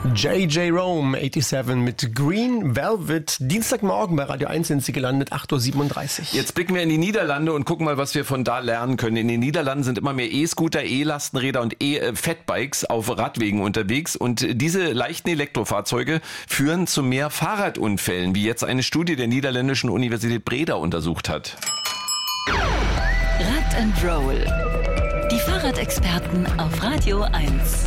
JJ Rome, 87 mit Green Velvet. Dienstagmorgen bei Radio 1 sind sie gelandet, 8.37 Uhr. Jetzt blicken wir in die Niederlande und gucken mal, was wir von da lernen können. In den Niederlanden sind immer mehr E-Scooter, E-Lastenräder und E-Fatbikes auf Radwegen unterwegs. Und diese leichten Elektrofahrzeuge führen zu mehr Fahrradunfällen, wie jetzt eine Studie der niederländischen Universität Breda untersucht hat. Rad and Roll. Die Fahrradexperten auf Radio 1.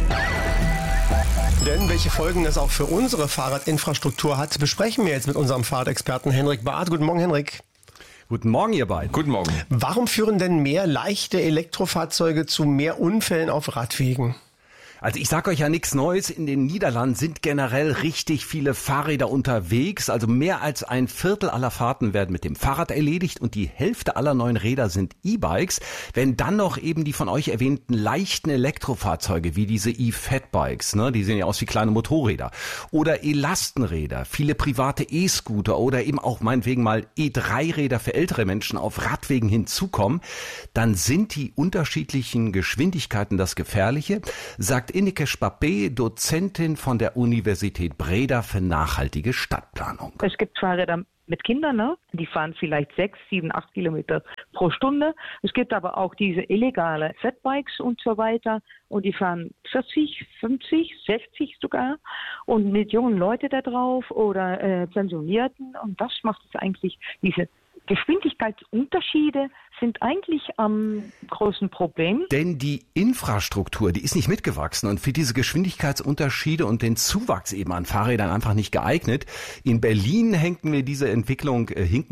Denn welche Folgen das auch für unsere Fahrradinfrastruktur hat, besprechen wir jetzt mit unserem Fahrradexperten Henrik Barth. Guten Morgen, Henrik. Guten Morgen, ihr beiden. Guten Morgen. Warum führen denn mehr leichte Elektrofahrzeuge zu mehr Unfällen auf Radwegen? Also ich sage euch ja nichts Neues, in den Niederlanden sind generell richtig viele Fahrräder unterwegs. Also mehr als ein Viertel aller Fahrten werden mit dem Fahrrad erledigt und die Hälfte aller neuen Räder sind E-Bikes. Wenn dann noch eben die von euch erwähnten leichten Elektrofahrzeuge wie diese E-Fatbikes, ne, die sehen ja aus wie kleine Motorräder, oder E-Lastenräder, viele private E-Scooter oder eben auch meinetwegen mal E3-Räder für ältere Menschen auf Radwegen hinzukommen, dann sind die unterschiedlichen Geschwindigkeiten das Gefährliche, sagt Ineke Spapé, Dozentin von der Universität Breda für nachhaltige Stadtplanung. Es gibt Fahrräder mit Kindern, ne? Die fahren vielleicht 6, 7, 8 Kilometer pro Stunde. Es gibt aber auch diese illegale Fatbikes und so weiter. Und die fahren 40, 50, 60 sogar. Und mit jungen Leuten da drauf oder Pensionierten. Und das macht es eigentlich, diese Geschwindigkeitsunterschiede sind eigentlich am großen Problem. Denn die Infrastruktur, die ist nicht mitgewachsen und für diese Geschwindigkeitsunterschiede und den Zuwachs eben an Fahrrädern einfach nicht geeignet. In Berlin hinken wir dieser Entwicklung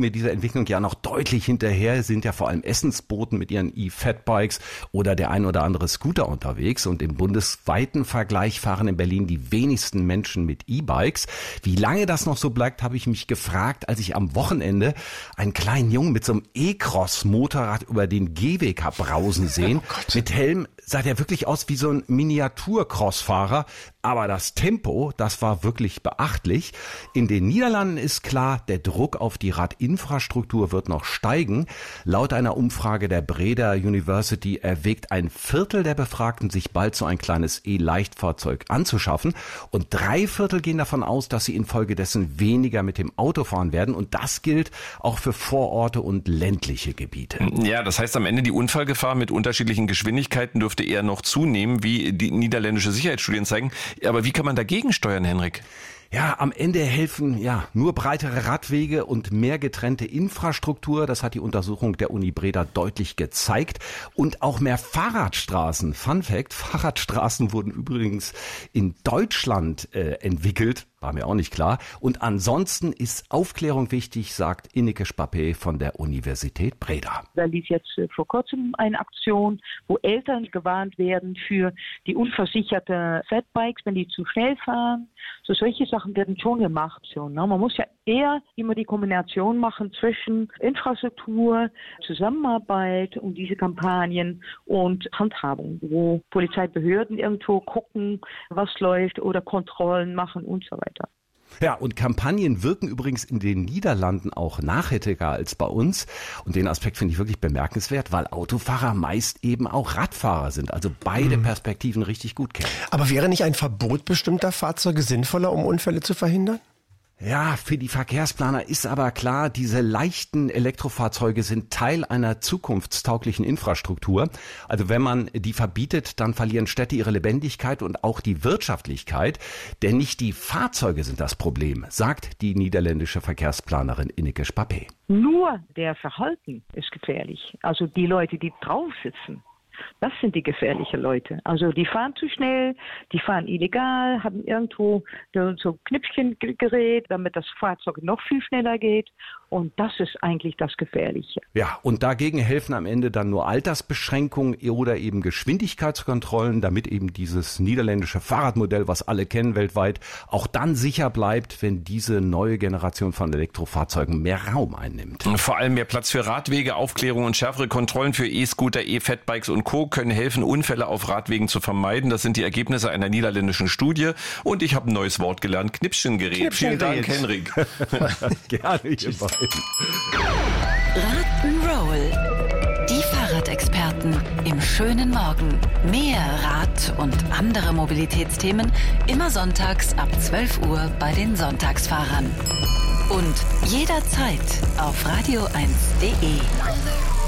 ja noch deutlich hinterher, sind ja vor allem Essensboten mit ihren E-Fatbikes oder der ein oder andere Scooter unterwegs und im bundesweiten Vergleich fahren in Berlin die wenigsten Menschen mit E-Bikes. Wie lange das noch so bleibt, habe ich mich gefragt, als ich am Wochenende einen kleinen Jungen mit so einem E-Cross-Motorrad über den Gehweg hab brausen sehen. Mit Helm sah der wirklich aus wie so ein Miniatur-Crossfahrer. Aber das Tempo, das war wirklich beachtlich. In den Niederlanden ist klar, der Druck auf die Radinfrastruktur wird noch steigen. Laut einer Umfrage der Breda University erwägt ein Viertel der Befragten, sich bald so ein kleines E-Leichtfahrzeug anzuschaffen. Und 3/4 gehen davon aus, dass sie infolgedessen weniger mit dem Auto fahren werden. Und das gilt auch für Vororte und ländliche Gebiete. Ja, das heißt am Ende, die Unfallgefahr mit unterschiedlichen Geschwindigkeiten dürfte eher noch zunehmen, wie die niederländische Sicherheitsstudien zeigen. Aber wie kann man dagegen steuern, Henrik? Ja, am Ende helfen nur breitere Radwege und mehr getrennte Infrastruktur. Das hat die Untersuchung der Uni Breda deutlich gezeigt. Und auch mehr Fahrradstraßen. Fun Fact, Fahrradstraßen wurden übrigens in Deutschland entwickelt. War mir auch nicht klar. Und ansonsten ist Aufklärung wichtig, sagt Ineke Spapé von der Universität Breda. Da lief jetzt vor kurzem eine Aktion, wo Eltern gewarnt werden für die unversicherte Fatbikes, wenn die zu schnell fahren. So solche Sachen werden schon gemacht. So, ne? Man muss ja eher immer die Kombination machen zwischen Infrastruktur, Zusammenarbeit und diese Kampagnen und Handhabung, wo Polizeibehörden irgendwo gucken, was läuft oder Kontrollen machen und so weiter. Ja, und Kampagnen wirken übrigens in den Niederlanden auch nachhaltiger als bei uns. Und den Aspekt finde ich wirklich bemerkenswert, weil Autofahrer meist eben auch Radfahrer sind. Also beide Perspektiven richtig gut kennen. Aber wäre nicht ein Verbot bestimmter Fahrzeuge sinnvoller, um Unfälle zu verhindern? Ja, für die Verkehrsplaner ist aber klar, diese leichten Elektrofahrzeuge sind Teil einer zukunftstauglichen Infrastruktur. Also wenn man die verbietet, dann verlieren Städte ihre Lebendigkeit und auch die Wirtschaftlichkeit. Denn nicht die Fahrzeuge sind das Problem, sagt die niederländische Verkehrsplanerin Ineke Spapé. Nur der Verhalten ist gefährlich. Also die Leute, die drauf sitzen. Das sind die gefährlichen Leute. Also die fahren zu schnell, die fahren illegal, haben irgendwo so Knöpfchengerät, damit das Fahrzeug noch viel schneller geht. Und das ist eigentlich das Gefährliche. Ja, und dagegen helfen am Ende dann nur Altersbeschränkungen oder eben Geschwindigkeitskontrollen, damit eben dieses niederländische Fahrradmodell, was alle kennen weltweit, auch dann sicher bleibt, wenn diese neue Generation von Elektrofahrzeugen mehr Raum einnimmt. Vor allem mehr Platz für Radwege, Aufklärung und schärfere Kontrollen für E-Scooter, E-Fatbikes und Co. können helfen, Unfälle auf Radwegen zu vermeiden. Das sind die Ergebnisse einer niederländischen Studie. Und ich habe ein neues Wort gelernt, Knipschengerät. Vielen Dank, Henrik. Gerne, ihr beiden. Rock'n'Roll. Die Fahrradexperten. im schönen Morgen. Mehr Rad- und andere Mobilitätsthemen immer sonntags ab 12 Uhr bei den Sonntagsfahrern. Und jederzeit auf radio1.de.